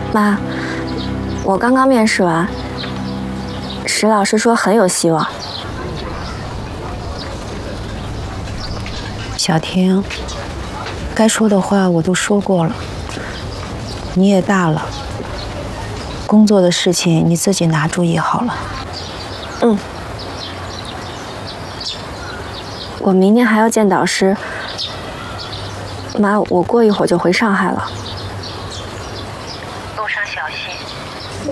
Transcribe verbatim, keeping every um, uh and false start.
妈，我刚刚面试完，石老师说很有希望。 小婷，该说的话我都说过了，你也大了，工作的事情你自己拿主意好了。 嗯。我明天还要见导师。妈，我过一会儿就回上海了。